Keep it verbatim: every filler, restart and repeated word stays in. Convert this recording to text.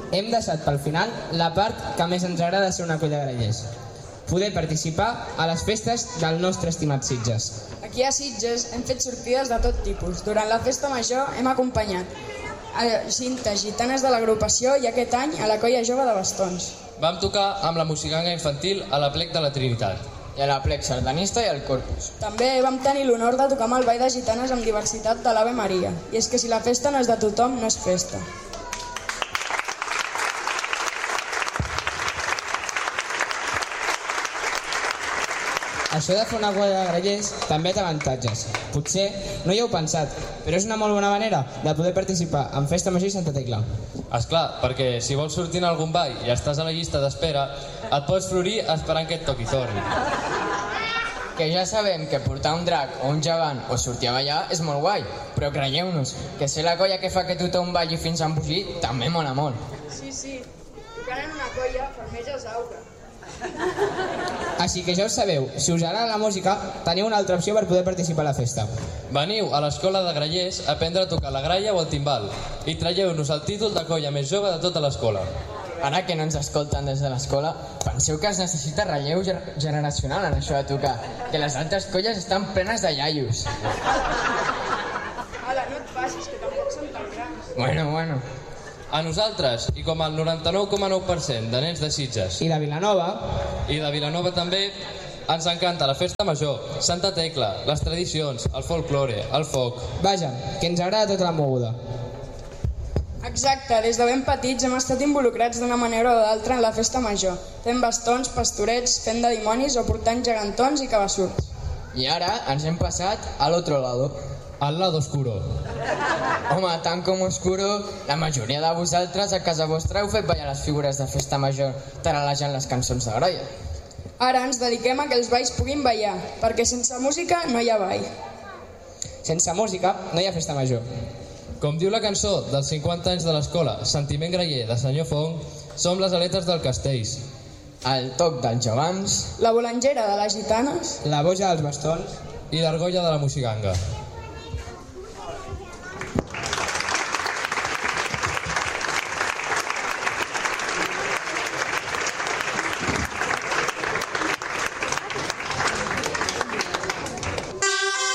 hem deixat pel final la part que més ens agrada ser una colla de grallers. Poder participar a les festes del nostre estimat Sitges. Aquí a Sitges hem fet sortides de tot tipus. Durant la festa major hem acompanyat a cintes gitanes de l'agrupació i aquest any a la colla jove de bastons. Vam tocar amb la Moixiganga infantil a la plec de la Trinitat. I a la plec sardanista i al Corpus. També vam tenir l'honor de tocar amb el ball de gitanes amb diversitat de l'Ave Maria. I és que si la festa no és de tothom, no és festa. Això de fer una colla de grallers també té avantatges. Potser no hi heu pensat, però és una molt bona manera de poder participar en Festa Major i Santa Tecla. Esclar, perquè si vols sortir en algun ball i estàs a la llista d'espera, et pots florir esperant que et toqui torn. Que ja sabem que portar un drac o un gegant o sortir a ballar és molt guai, però creieu-nos, que ser la colla que fa que tothom balli fins a embogir també mola molt. Sí, sí, tocant en una colla farmeges aura. Així que ja ho sabeu, si us agrada la música, teniu una altra opció per poder participar a la festa. Veniu a l'escola de grallers a aprendre a tocar la gralla o el timbal i traieu-nos el títol de colla més jove de tota l'escola. Ara que no ens escolten des de l'escola, penseu que es necessita relleu ger generacional en això de tocar, que les altres colles estan plenes de iaios. Ala, no et passis, que tampoc són tan grans. Bueno, bueno. A nosaltres, i com el noranta-nou coma nou per cent de nens de Sitges I de Vilanova, i de Vilanova també, ens encanta la festa major, Santa Tecla, les tradicions, el folklore, el foc. vaja, que ens agrada tota la moguda. Exacte, des de ben petits hem estat involucrats d'una manera o d'altra en la festa major, fent bastons, pastorets, fent de dimonis o portant gegantons i cabassurts. I ara ens hem passat a l'altre lado. Al lado oscuro. Home, tant com oscuro, la majoria de vosaltres a casa vostra heu fet ballar les figures de festa major, taralejant les cançons de Grolla. Ara ens dediquem a que els balls puguin ballar, perquè sense música no hi ha ball. Sense música no hi ha festa major. Com diu la cançó dels cinquanta anys de l'escola, Sentiment Graller, de senyor Fong, som les aletes del Castells. El toc dels gegants, La bolangera de les gitanes, La boja dels bastons i l'argolla de la Moixiganga.